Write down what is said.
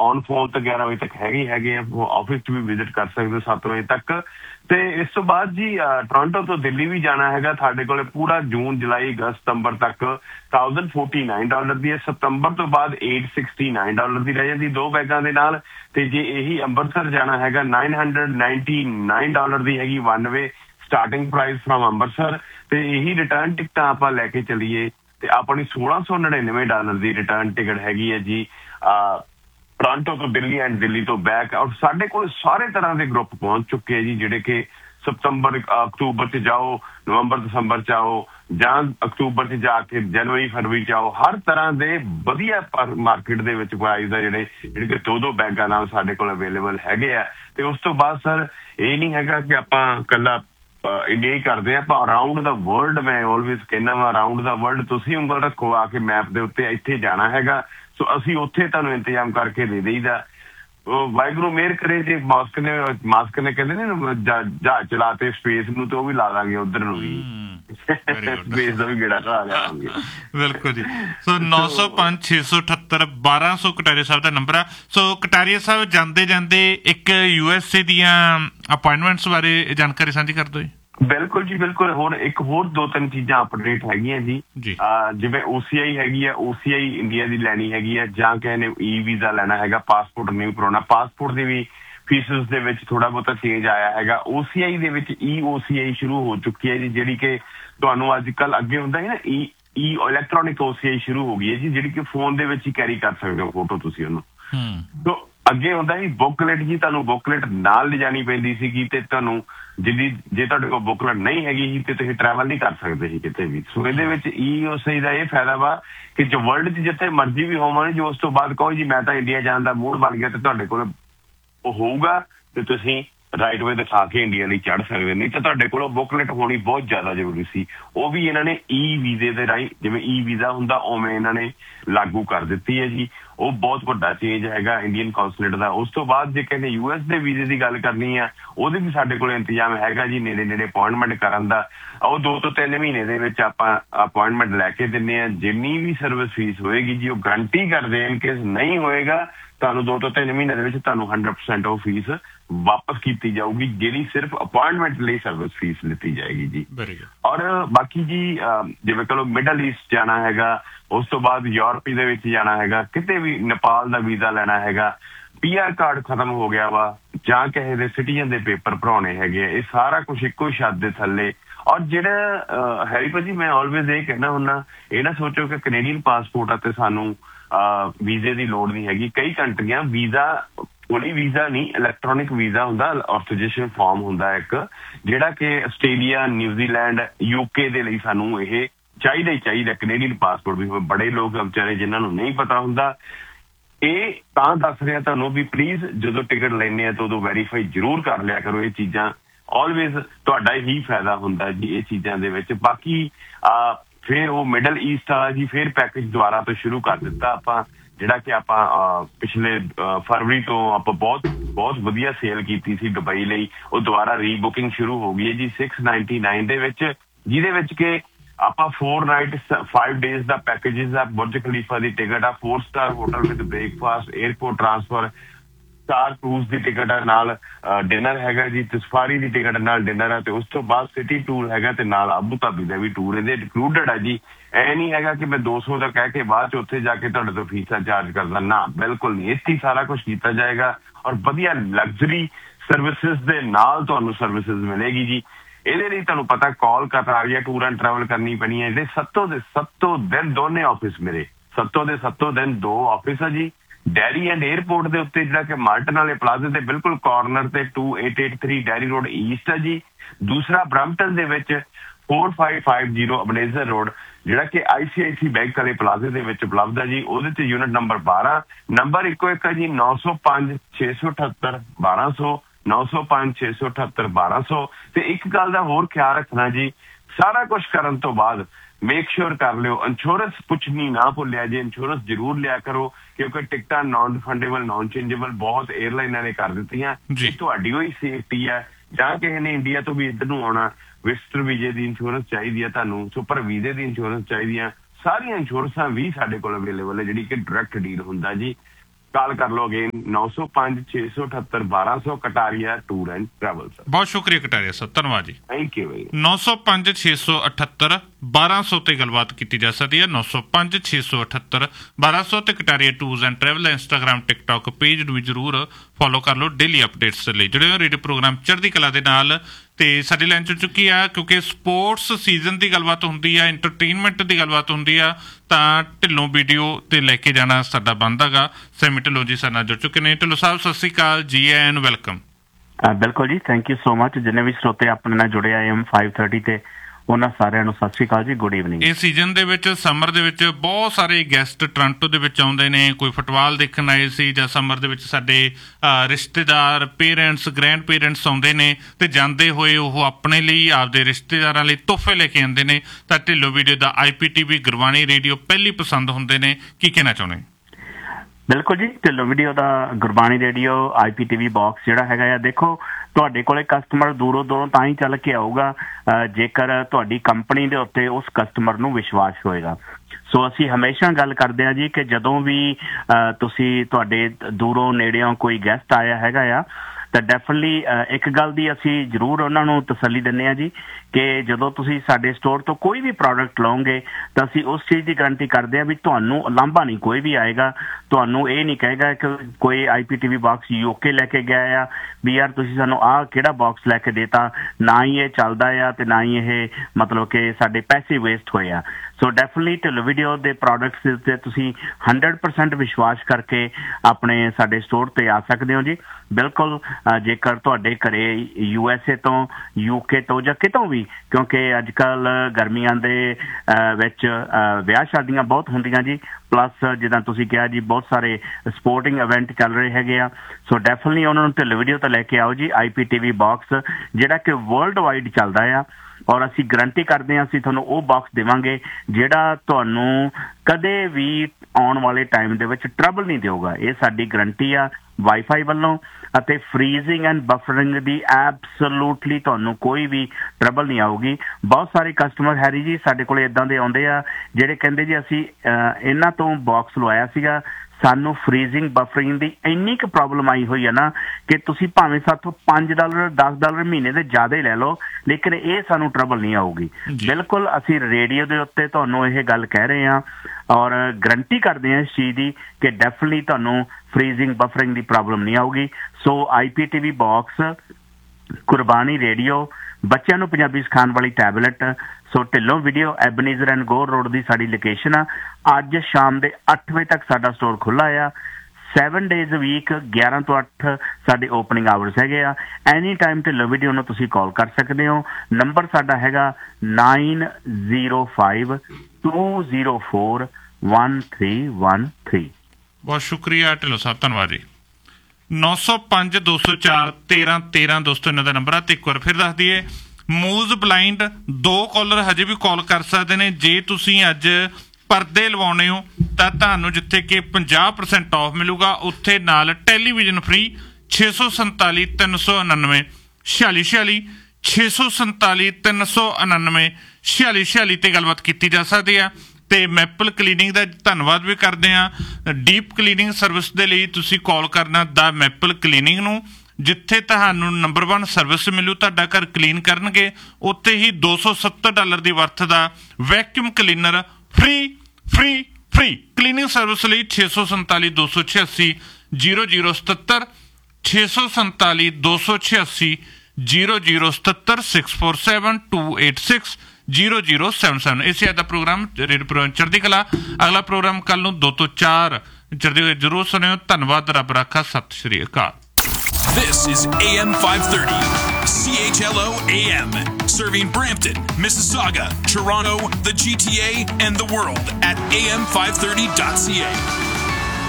On phone तो 11 बजे तक हैगे ऑफिस भी विजिट कर सकते हो 7 बजे तक। तो इस तो बाद जी टोरंटो तो दिल्ली भी जाना है साडे कोले पूरा जून जुलाई अगस्त सितंबर तक $1049 दी है। सितंबर तो बाद $869 दी रह जाती 2 बैगां दे नाल। ते जे यही अंमृतसर जाना है $999 दी हैगी 1 वे स्टार्टिंग प्राइस फ्रॉम अंमृतसर। तो यही रिटर्न टिकट आप लैके चलीए तो अपनी $1699 की रिटर्न टिकट हैगी है जी टोरंटो तो दिल्ली एंड दिल्ली तो बैक। और साढ़े को सारे तरह के ग्रुप पहुंच चुके हैं जी जिहड़े कि सितंबर अक्तूबर च जाओ, नवंबर दिसंबर च आओ, ਜਾਂ अक्तूबर च जाके जनवरी फरवरी च आओ, हर तरह के वधिया मार्केट दे विच प्राइस है जिहड़े कि 2-2 बैगां नाल साडे कोल अवेलेबल हैगे आ। ते उस तो बाद सर ये नहीं हैगा कि आपां कल्ला इंडिया ही करते हैं, अराउंड द वर्ल्ड मैं ऑलवेज कहना वा अराउंड द वर्ल्ड तुसीं उंगल रखो आके मैप के उत्ते इत्थे जाना हैगा सो असीं उत्थे तुहानूं इंतजाम करके दे देईदा। वाहिगुरू मेहर करे जे मास्क ने कहते ने जहाज चलाते स्पेस नूं तो भी ला दांगे उधर नूं भी स्पेस दा भी गेड़ा ला जावांगे। बिल्कुल जी। सो 905 678 1200 कटारिया साहब का नंबर है। सो कटारिया साहब जाते जाते एक USA दियां अपॉइंटमेंट्स बारे जानकारी साझी कर दो जी। बिल्कुल जी बिल्कुल। होर एक होर 2-3 चीज़ां अपडेट हैगियां जी जिवें OCI हैगी है OCI इंडिया की लैनी हैगी है जां कहने ई वीज़ा लैना हैगा पासपोर्ट रिन्यू कराउणा पासपोर्ट की भी फीसिस दे विच थोड़ा बहुता चेंज आया हैगा। OCI दे विच EOCI शुरू हो चुकी है जी जिहड़ी कि तुहानूं अजकल अगे हुंदा है ना ई इलैक्ट्रॉनिक OCI शुरू हो गई है जी जिहड़ी कि फोन दे विच ही कैरी कर सकदे हो फोटो तुसीं उहनूं। तो अगे हुंदा ही बुकलेट जी तुहानूं बुकलेट नाल लिजानी पैंदी सीगी ते तुहानूं जिहदी जे तुहाडे कोल बुकलेट नहीं हैगी ही ते तुसीं ट्रैवल नहीं कर सकदे ही किते भी। सो इहदे विच EOCI दा इह फायदा वा कि जो वर्ल्ड च जिथे मर्जी भी होवण जो उस तो बाद कहो जी मैं तां इंडिया जाण दा मूड बन गया ते तुहाडे कोल होऊगा ते तुसीं राइट वे दिखा के इंडिया ਲਈ चढ़ सकते। नहीं तो ਤੁਹਾਡੇ ਕੋਲ ਬੁਕਲੇਟ ਹੋਣੀ ਬਹੁਤ ਜ਼ਿਆਦਾ ਜ਼ਰੂਰੀ ਸੀ। ਉਹ ਵੀ ਇਹਨਾਂ ਨੇ ਈ ਵੀਜ਼ੇ ਦੇ ਰਾਹੀਂ ਜਿਵੇਂ ਈ ਵੀਜ਼ਾ ਹੁੰਦਾ ਉਵੇਂ ਇਹਨਾਂ ਨੇ ਲਾਗੂ ਕਰ ਦਿੱਤੀ ਹੈ ਜੀ। ਉਹ ਬਹੁਤ ਵੱਡਾ ਚੇਂਜ ਹੈਗਾ ਇੰਡੀਅਨ ਕੌਂਸੂਲੇਟ ਦਾ। ਉਸ ਤੋਂ ਬਾਅਦ ਜੇ ਕਹਿੰਦੇ US ਦੇ ਵੀਜ਼ੇ ਦੀ ਗੱਲ ਕਰਨੀ ਆ ਉਹਦੇ ਵੀ ਸਾਡੇ ਕੋਲ ਇੰਤਜ਼ਾਮ ਹੈਗਾ ਜੀ ਨੇੜੇ ਨੇੜੇ ਅਪਾਇੰਟਮੈਂਟ ਕਰਨ ਦਾ। ਉਹ 2 ਤੋਂ 3 ਮਹੀਨੇ ਦੇ ਵਿੱਚ ਆਪਾਂ ਅਪਾਇੰਟਮੈਂਟ ਲੈ ਕੇ ਦਿੰਦੇ ਆ। ਜਿੰਨੀ ਵੀ ਸਰਵਿਸ ਫੀਸ ਹੋਏਗੀ ਜੀ ਉਹ ਗਰੰਟੀ ਕਰਦੇ ਇਨ ਕੇਸ ਨਹੀਂ ਹੋਏਗਾ ਤੁਹਾਨੂੰ 2 ਤੋਂ 3 ਮਹੀਨੇ ਦੇ ਵਿੱਚ ਤੁਹਾਨੂੰ 100% ਉਹ ਫੀਸ वापस की जाऊगी जी सिर्फ अपॉइंटमेंट लिए सर्विस फीस ली जाएगी जी। और बाकी जी जिवें कहो मिडल ईस्ट जाना हैगा उस तो बाद यूरोपी दे विच जाना हैगा किते भी नेपाल दा वीज़ा लेना हैगा PR कार्ड खत्म हो गया वा जां किसी दे सिटीजन दे पेपर भराने हैगे ये सारा कुछ इक्को ही छत दे थल्ले। और जिहड़ा हैरी भाजी मैं ऑलवेज ये कहना हुन्ना ये ना सोचो कि कैनेडियन पासपोर्ट ते सानू वीजे की लोड़ नहीं हैगी। कई कंट्रियां वीज़ा कोई वीज़ा नहीं इलैक्ट्रॉनिक वीज़ा हुंदा ऑथराइजेशन फॉर्म हुंदा एक जिहड़ा कि आस्ट्रेलिया न्यूजीलैंड UK दे लई सानू इह चाहीदा ही चाहीदा कैनेडियन पासपोर्ट भी बड़े लोग बेचारे जिन्हां नूं नहीं पता हुंदा ਇਹ ਤਾਂ ਦੱਸ ਰਿਹਾ ਤੁਹਾਨੂੰ ਵੀ ਪਲੀਜ਼ ਜਦੋਂ ਟਿਕਟ ਲੈਣੇ ਆ ਤਾਂ ਉਦੋਂ ਵੈਰੀਫਾਈ ਜ਼ਰੂਰ ਕਰ ਲਿਆ ਕਰੋ। ਇਹ ਚੀਜ਼ਾਂ ਆਲਵੇਜ਼ ਤੁਹਾਡਾ ਹੀ ਫਾਇਦਾ ਹੁੰਦਾ ਜੀ ਇਹ ਚੀਜ਼ਾਂ ਦੇ ਵਿੱਚ। ਬਾਕੀ ਫਿਰ ਉਹ ਮਿਡਲ ਈਸਟ ਵਾਲਾ ਜੀ ਫਿਰ ਪੈਕੇਜ ਦੁਬਾਰਾ ਤੋਂ ਸ਼ੁਰੂ ਕਰ ਦਿੱਤਾ ਆਪਾਂ ਜਿਹੜਾ ਕਿ ਆਪਾਂ ਪਿਛਲੇ ਫਰਵਰੀ ਤੋਂ ਆਪਾਂ ਬਹੁਤ ਵਧੀਆ ਸੇਲ ਕੀਤੀ ਸੀ ਦੁਬਈ ਲਈ। ਉਹ ਦੁਬਾਰਾ ਰੀਬੁਕਿੰਗ ਸ਼ੁਰੂ ਹੋ ਗਈ ਹੈ ਜੀ 699 ਦੇ ਵਿੱਚ ਜਿਹਦੇ ਵਿੱਚ ਕਿ ਆਪਾਂ 4 nights 5 days ਦਾ ਪੈਕੇजेस ਆ। ਬੁਰਜ ਖਲੀਫਾ ਦੀ ਟਿਕਟ ਆ 4 star hotel with breakfast airport transfer star cruise the ticket ਨਾਲ ਡਿਨਰ ਹੈਗਾ ਜੀ ਤੇ ਸਫਾਰੀ ਦੀ ਟਿਕਟ ਨਾਲ ਡਿਨਰ ਹੈ ਤੇ ਉਸ ਤੋਂ ਬਾਅਦ ਸਿਟੀ ਟੂਰ ਹੈਗਾ ਤੇ ਨਾਲ ਆਬੂ ਧਾਬੀ ਦਾ ਵੀ ਟੂਰ ਇਹਦੇ ਇਨਕਲੂਡਡ ਹੈ ਜੀ। ਇਹ ਨਹੀਂ ਹੈਗਾ ਕਿ ਮੈਂ 200 ਦਾ ਕਹਿ ਕੇ ਬਾਅਦ ਚ ਉੱਥੇ ਜਾ ਕੇ ਤੁਹਾਡੇ ਤੋਂ ਫੀਸਾਂ ਚਾਰਜ ਕਰਦਾ ਨਾ ਬਿਲਕੁਲ ਨਹੀਂ। ਇੱਥੇ ਸਾਰਾ ਕੁਝ ਕੀਤਾ ਜਾਏਗਾ ਔਰ ਵਧੀਆ ਲਗਜ਼ਰੀ ਸਰਵਿਸਿਜ਼ ਦੇ ਨਾਲ ਤੁਹਾਨੂੰ ਸਰਵਿਸਿਜ਼ ਮਿਲੇਗੀ ਜੀ। ਇਹਦੇ ਲਈ ਤੁਹਾਨੂੰ ਪਤਾ ਕਾਲ ਕਤਾਰੀਆ ਟੂਰ ਐਂਡ ਟਰੈਵਲ ਕਰਨੀ ਪੈਣੀ ਹੈ। ਇਹਦੇ ਸੱਤੋਂ ਦਿਨ ਦੋਨੇ ਆਫਿਸ ਮੇਰੇ ਸੱਤੋਂ ਦਿਨ 2 ਆਫਿਸ ਆ ਜੀ। ਡੈਰੀ ਐਂਡ 에ਅਰਪੋਰਟ ਦੇ ਉੱਤੇ ਜਿਹੜਾ ਕਿ ਮਾਰਟਨ ਵਾਲੇ ਪਲਾਜ਼ੇ ਦੇ ਬਿਲਕੁਲ ਕਾਰਨਰ ਤੇ 2883 ਡੈਰੀ ਰੋਡ ਈਸਟ ਹੈ ਜੀ। ਦੂਸਰਾ ਬ੍ਰੈਂਪਟਨ ਦੇ ਵਿੱਚ 4550 ਅਬਨੇਜ਼ਰ ਰੋਡ ਜਿਹੜਾ ਕਿ ICICI ਬੈਂਕ ਵਾਲੇ ਪਲਾਜ਼ੇ ਦੇ ਵਿੱਚ ਉਪਲਬਧ ਹੈ ਜੀ। ਉਹਦੇ ਤੇ ਯੂਨਿਟ ਨੰਬਰ 12 ਨੰਬਰ ਇੱਕੋ ਇੱਕ ਹੈ ਜੀ 905 678 1200 905 678 1200। ਤੇ ਇੱਕ ਗੱਲ ਦਾ ਹੋਰ ਖਿਆਲ ਰੱਖਣਾ ਜੀ ਸਾਰਾ ਕੁਝ ਕਰਨ ਤੋਂ ਬਾਅਦ ਮੇਕ ਸ਼ੋਰ ਕਰ ਲਿਓ ਇੰਸ਼ੋਰੈਂਸ ਪੁੱਛਣੀ ਨਾ ਭੁੱਲਿਆ ਜੇ ਇੰਸ਼ੋਰੈਂਸ ਜ਼ਰੂਰ ਲਿਆ ਕਰੋ ਕਿਉਂਕਿ ਟਿਕਟਾਂ ਨॉन ਰਿਫੰਡੇਬਲ ਨॉन ਚੇਂਜੇਬਲ ਬਹੁਤ 에ਅਰਲਾਈਨਾਂ ਨੇ ਕਰ ਦਿੱਤੀਆਂ। ਇਹ ਤੁਹਾਡੀ ਹੋਈ ਸੇਫਟੀ ਹੈ। ਜਾਂ ਕਿਸੇ ਨੇ ਇੰਡੀਆ ਤੋਂ ਵੀ ਇੱਧਰ ਨੂੰ ਆਉਣਾ ਵਿਜ਼ਟਰ ਵੀਜ਼ੇ ਦੀ ਇੰਸ਼ੋਰੈਂਸ ਚਾਹੀਦੀ ਹੈ ਤੁਹਾਨੂੰ ਸੁਪਰ ਵੀਜ਼ੇ ਦੀ ਇੰਸ਼ੋਰੈਂਸ ਚਾਹੀਦੀ ਹੈ। ਸਾਰੀਆਂ ਇੰਸ਼ੋਰੈਂਸਾਂ ਵੀ ਸਾਡੇ ਕੋਲ ਅਵੇਲੇਬਲ ਹੈ ਜਿਹੜੀ ਕਿ ਡਾਇਰੈਕਟ ਡੀਲ ਹੁੰਦਾ ਜੀ। ਕਾਲ ਕਰ ਲਓ again 905-678-1200 Kataria tour and travel sir. ਬਹੁਤ ਸ਼ੁਕਰੀਆ ਕਟਾਰੀਆ ਸਰ, ਧੰਨਵਾਦ ਜੀ। ਥੈਂਕ ਯੂ ਬਾਈ। 905-678-1200 ਤੇ ਗੱਲਬਾਤ ਕੀਤੀ ਜਾ ਸਕਦੀ ਹੈ। 905-678-1200 ਤੇ Kataria tours and travel Instagram TikTok page ਨੂੰ ਵੀ ਜ਼ਰੂਰ ਫੋਲੋ ਕਰ ਲਓ ਡੇਲੀ ਅਪਡੇਟਸ ਲਈ। ਜਿਹੜੇ ਰੇਡੀਓ ਪ੍ਰੋਗਰਾਮ ਚੜ੍ਹਦੀ ਕਲਾ ਦੇ ਨਾਲ ਤੇ ਸਾਡੀ ਲਾਈਨ ਚ ਚੁੱਕੀ ਆ, ਕਿਉਂਕਿ ਸਪੋਰਟਸ ਸੀਜ਼ਨ ਦੀ ਗੱਲਬਾਤ ਹੁੰਦੀ ਆ, ਇੰਟਰਟੇਨਮੈਂਟ ਦੀ ਗੱਲਬਾਤ ਹੁੰਦੀ ਆ, ਤਾਂ ਢਿੱਲੋਂ ਵੀਡੀਓ ਤੇ ਲੈ ਕੇ ਜਾਣਾ ਸਾਡਾ ਬਣਦਾ ਗਾ। ਸੈਮੀ ਢਿੱਲੋਂ ਜੀ ਸਾਡੇ ਨਾਲ ਜੁੜ ਚੁੱਕੇ ਨੇ। ਢਿੱਲੋਂ ਸਾਹਿਬ ਸਤਿ ਸ਼੍ਰੀ ਅਕਾਲ ਜੀ ਐਂਡ ਵੈਲਕਮ। ਬਿਲਕੁਲ ਜੀ, ਥੈਂਕ ਯੂ ਸੋ ਮਚ। ਜਿੰਨੇ ਵੀ ਸਰੋਤੇ ਆਪਣੇ ਨਾਲ ਜੁੜੇ ਆਏ AM 530 ਤੇ ਉਹਨਾਂ ਸਾਰਿਆਂ ਨੂੰ ਸਤਿ ਸ਼੍ਰੀ ਅਕਾਲ ਜੀ, ਗੁੱਡ ਈਵਨਿੰਗ। ਇਸ ਸੀਜ਼ਨ ਦੇ ਵਿੱਚ ਸਮਰ ਦੇ ਵਿੱਚ ਬਹੁਤ ਸਾਰੇ ਗੈਸਟ ਟੋਰਾਂਟੋ ਦੇ ਵਿੱਚ ਆਉਂਦੇ ਨੇ। ਕੋਈ ਫੁੱਟਬਾਲ ਦੇਖਣ ਆਏ ਸੀ, ਜਾਂ ਸਮਰ ਦੇ ਵਿੱਚ ਸਾਡੇ ਰਿਸ਼ਤੇਦਾਰ, ਪੇਰੈਂਟਸ, ਗ੍ਰੈਂਡ ਪੇਰੈਂਟਸ ਆਉਂਦੇ ਨੇ ਤੇ ਜਾਂਦੇ ਹੋਏ ਉਹ ਆਪਣੇ ਲਈ, ਆਪਦੇ ਰਿਸ਼ਤੇਦਾਰਾਂ ਲਈ ਤੋਹਫੇ ਲੈ ਕੇ ਆਉਂਦੇ ਨੇ। ਤਾਂ ਢਿੱਲੋਂ ਵੀਡੀਓ ਦਾ IPTV ਗੁਰਬਾਣੀ ਰੇਡੀਓ ਪਹਿਲੀ ਪਸੰਦ ਹੁੰਦੇ ਨੇ। ਕੀ ਕਹਿਣਾ ਚਾਹੁੰਦੇ? ਬਿਲਕੁਲ ਜੀ, ਢਿੱਲੋਂ ਵੀਡੀਓ ਦਾ ਗੁਰਬਾਣੀ ਰੇਡੀਓ IPTV ਬਾਕਸ ਜਿਹੜਾ ਹੈਗਾ ਆ, ਦੇਖੋ ਤੁਹਾਡੇ ਕੋਲੇ ਕਸਟਮਰ ਦੂਰੋਂ ਦੂਰੋਂ ਤਾਂ ਹੀ ਚੱਲ ਕੇ ਆਊਗਾ ਜੇਕਰ ਤੁਹਾਡੀ ਕੰਪਨੀ ਦੇ ਉੱਤੇ ਉਸ ਕਸਟਮਰ ਨੂੰ ਵਿਸ਼ਵਾਸ ਹੋਏਗਾ। ਸੋ ਅਸੀਂ ਹਮੇਸ਼ਾ ਗੱਲ ਕਰਦੇ ਹਾਂ ਜੀ ਕਿ ਜਦੋਂ ਵੀ ਤੁਸੀਂ ਤੁਹਾਡੇ ਦੂਰੋਂ ਨੇੜਿਓਂ ਕੋਈ ਗੈਸਟ ਆਇਆ ਹੈਗਾ ਆ, ਤਾਂ ਡੈਫੀਨਿਟਲੀ ਇੱਕ ਗੱਲ ਦੀ ਅਸੀਂ ਜ਼ਰੂਰ ਉਹਨਾਂ ਨੂੰ ਤਸੱਲੀ ਦਿੰਦੇ ਹਾਂ ਜੀ ਕਿ ਜਦੋਂ ਤੁਸੀਂ ਸਾਡੇ ਸਟੋਰ ਤੋਂ ਕੋਈ ਵੀ ਪ੍ਰੋਡਕਟ ਲਓਗੇ ਤਾਂ ਅਸੀਂ ਉਸ ਚੀਜ਼ ਦੀ ਗਰੰਟੀ ਕਰਦੇ ਹਾਂ ਵੀ ਤੁਹਾਨੂੰ ਉਲਾਂਭਾ ਨਹੀਂ ਕੋਈ ਵੀ ਆਏਗਾ। ਤੁਹਾਨੂੰ ਇਹ ਨਹੀਂ ਕਹੇਗਾ ਕਿ ਕੋਈ IPTV ਬਾਕਸ UK ਲੈ ਕੇ ਗਿਆ ਆ ਵੀ ਯਾਰ ਤੁਸੀਂ ਸਾਨੂੰ ਆਹ ਕਿਹੜਾ ਬਾਕਸ ਲੈ ਕੇ ਦੇਤਾ, ਨਾ ਹੀ ਇਹ ਚੱਲਦਾ ਆ ਤੇ ਨਾ ਹੀ ਇਹ ਮਤਲਬ ਕਿ ਸਾਡੇ ਪੈਸੇ ਵੇਸਟ ਹੋਏ ਆ। ਸੋ ਡੈਫੀਨਿਟਲੀ ਢਿੱਲੋਂ ਵੀਡੀਓ ਦੇ ਪ੍ਰੋਡਕਟਸ ਦੇ ਉੱਤੇ ਤੁਸੀਂ 100% ਵਿਸ਼ਵਾਸ ਕਰਕੇ ਆਪਣੇ ਸਾਡੇ ਸਟੋਰ ਤੇ ਆ ਸਕਦੇ ਹੋ ਜੀ। ਬਿਲਕੁਲ, ਜੇਕਰ ਤੁਹਾਡੇ ਘਰੇ USA ਤੋਂ, UK ਤੋਂ ਜਾਂ ਕਿਤੋਂ ਵੀ, ਕਿਉਂਕਿ ਅੱਜ ਕੱਲ ਗਰਮੀਆਂ ਦੇ ਵਿੱਚ ਵਿਆਹ ਸ਼ਾਦੀਆਂ ਬਹੁਤ ਹੁੰਦੀਆਂ ਜੀ, ਪਲੱਸ ਜਿੱਦਾਂ ਤੁਸੀਂ ਕਿਹਾ ਜੀ ਬਹੁਤ ਸਾਰੇ ਸਪੋਰਟਿੰਗ ਇਵੈਂਟ ਚੱਲ ਰਹੇ ਹੈਗੇ ਆ। ਸੋ ਡੈਫੀਨਿਟਲੀ ਉਹਨਾਂ ਨੂੰ ਢਿੱਲੋਂ ਵੀਡੀਓ ਤੋਂ ਲੈ ਕੇ ਆਓ ਜੀ IPTV ਬਾਕਸ, ਜਿਹੜਾ ਕਿ ਵਰਲਡ ਵਾਈਡ ਚੱਲਦਾ ਆ। ਔਰ ਅਸੀਂ ਗਰੰਟੀ ਕਰਦੇ ਹਾਂ, ਅਸੀਂ ਤੁਹਾਨੂੰ ਉਹ ਬਾਕਸ ਦੇਵਾਂਗੇ ਜਿਹੜਾ ਤੁਹਾਨੂੰ ਕਦੇ ਵੀ ਆਉਣ ਵਾਲੇ ਟਾਈਮ ਦੇ ਵਿੱਚ ਟਰਬਲ ਨਹੀਂ ਦੇਊਗਾ। ਇਹ ਸਾਡੀ ਗਰੰਟੀ ਆ ਵਾਈਫਾਈ ਵੱਲੋਂ, ਅਤੇ freezing and buffering the absolutely ਤੁਹਾਨੂੰ ਕੋਈ ਵੀ ਟਰਬਲ ਨਹੀਂ ਆਊਗੀ। ਬਹੁਤ ਸਾਰੇ ਕਸਟਮਰ ਹੈਰੀ ਜੀ ਸਾਡੇ ਕੋਲ ਇੱਦਾਂ ਦੇ ਆਉਂਦੇ ਆ ਜਿਹੜੇ ਕਹਿੰਦੇ ਜੀ ਅਸੀਂ ਇਹਨਾਂ ਤੋਂ ਬਾਕਸ ਲਵਾਇਆ ਸੀਗਾ, ਸਾਨੂੰ ਫਰੀਜ਼ਿੰਗ ਬਫਰਿੰਗ ਦੀ ਇੰਨੀ ਕੁ ਪ੍ਰੋਬਲਮ ਆਈ ਹੋਈ ਹੈ ਨਾ ਕਿ ਤੁਸੀਂ ਭਾਵੇਂ ਸਾਥੋਂ $5 $10 ਮਹੀਨੇ ਦੇ ਜ਼ਿਆਦਾ ਹੀ ਲੈ ਲਓ, ਲੇਕਿਨ ਇਹ ਸਾਨੂੰ ਟਰਬਲ ਨਹੀਂ ਆਊਗੀ। ਬਿਲਕੁਲ ਅਸੀਂ ਰੇਡੀਓ ਦੇ ਉੱਤੇ ਤੁਹਾਨੂੰ ਇਹ ਗੱਲ ਕਹਿ ਰਹੇ ਹਾਂ ਔਰ ਗਰੰਟੀ ਕਰਦੇ ਹਾਂ ਇਸ ਚੀਜ਼ ਦੀ ਕਿ ਡੈਫੀਨਿਟਲੀ ਤੁਹਾਨੂੰ ਫਰੀਜ਼ਿੰਗ ਬਫਰਿੰਗ ਦੀ ਪ੍ਰੋਬਲਮ ਨਹੀਂ ਆਊਗੀ। ਸੋ IPTV ਬਾਕਸ, ਗੁਰਬਾਣੀ ਰੇਡੀਓ, ਬੱਚਿਆਂ ਨੂੰ ਪੰਜਾਬੀ ਸਿਖਾਉਣ ਵਾਲੀ tablet. So Dhillon video, ਐਬਨੀਜ਼ਰ and Ghor road ਦੀ ਸਾਡੀ ਲੋਕੇਸ਼ਨ ਆ। ਅੱਜ ਸ਼ਾਮ ਦੇ 8 ਵਜੇ ਤੱਕ ਸਾਡਾ ਸਟੋਰ ਖੁੱਲ੍ਹਾ ਆ। 7 days a week 11 ਤੋਂ 8 ਸਾਡੇ ਓਪਨਿੰਗ ਆਵਰਸ ਹੈਗੇ ਆ। ਐਨੀ ਟਾਈਮ ਢਿੱਲੋਂ ਵੀਡੀਓ ਨੂੰ ਤੁਸੀਂ ਕਾਲ ਕਰ ਸਕਦੇ ਹੋ। ਨੰਬਰ ਸਾਡਾ ਹੈਗਾ 9052041313। ਬਹੁਤ ਸ਼ੁਕਰੀਆ ਢਿੱਲੋਂ ਸਾਹਿਬ, ਧੰਨਵਾਦ ਜੀ। 905-204-1313 ਦੋਸਤੋ ਇਹਨਾਂ ਦਾ ਨੰਬਰ ਆ। ਤੇ ਇੱਕ ਵਾਰ ਫਿਰ ਦੱਸ ਦਈਏ, ਮੂਜ਼ ਬਲਾਈਂਡ 2 ਕਾਲਰ ਹਜੇ ਵੀ ਕਾਲ ਕਰ ਸਕਦੇ ਨੇ। ਜੇ ਤੁਸੀਂ ਅੱਜ ਪਰਦੇ ਲਵਾਉਣੇ ਹੋ ਤਾਂ ਤੁਹਾਨੂੰ ਜਿੱਥੇ ਕਿ 50% ਆਫ ਮਿਲੂਗਾ, ਉੱਥੇ ਨਾਲ ਟੈਲੀਵਿਜ਼ਨ ਫ੍ਰੀ। 647 399 4646 647 399 4646 ਤੇ ਗੱਲਬਾਤ ਕੀਤੀ ਜਾ ਸਕਦੀ ਆ। ਤੇ ਮੈਪਲ ਕਲੀਨਿੰਗ ਦਾ ਧੰਨਵਾਦ ਵੀ ਕਰਦੇ ਹਾਂ। ਡੀਪ ਕਲੀਨਿੰਗ ਸਰਵਿਸ ਦੇ ਲਈ ਤੁਸੀਂ ਕਾਲ ਕਰਨਾ ਦਾ ਮੈਪਲ ਕਲੀਨਿੰਗ ਨੂੰ, ਜਿੱਥੇ ਤੁਹਾਨੂੰ ਨੰਬਰ 1 ਸਰਵਿਸ ਮਿਲੂ। ਤੁਹਾਡਾ ਘਰ ਕਲੀਨ ਕਰਨਗੇ, ਉੱਥੇ ਹੀ $270 ਦੀ ਵਰਥ ਦਾ vacuum cleaner free free free. Cleaning service ਲਈ 647 286 0077 647 286 0077 647 286 0077। ਇਸੇ ਦਾ ਪ੍ਰੋਗਰਾਮ ਰੇਡੀਓ ਪ੍ਰੋਗਰਾਮ ਚੜ੍ਹਦੀ ਕਲਾ। ਅਗਲਾ ਪ੍ਰੋਗਰਾਮ ਕੱਲ ਨੂੰ 2 ਤੋਂ 4 ਚੜ੍ਹਦੇ ਹੋਏ ਜ਼ਰੂਰ ਸੁਣਿਓ। ਧੰਨਵਾਦ, ਰੱਬ ਰਾਖਾ, ਸਤਿ ਸ਼੍ਰੀ ਅਕਾਲ। This is AM 530, CHLO AM, serving Brampton, Mississauga, Toronto, the GTA, and the world at am530.ca.